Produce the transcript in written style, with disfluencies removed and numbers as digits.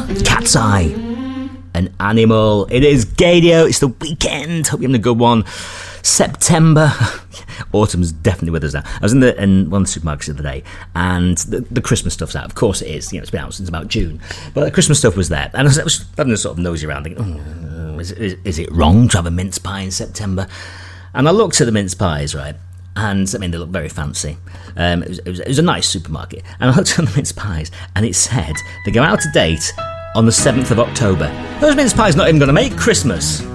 Cat's Eye. An animal. It is Gadio. It's the weekend. Hope you're having a good one. September. Autumn's definitely with us now. I was in one of the supermarkets the other day, and the Christmas stuff's out. Of course it is. It's been out since about June. But the Christmas stuff was there. And I was having a sort of nosy around thinking, is it wrong to have a mince pie in September? And I looked at the mince pies, right? And, they look very fancy. It was a nice supermarket. And I looked at the mince pies, and it said they go out of date on the 7th of October. Those mince pies not even going to make Christmas.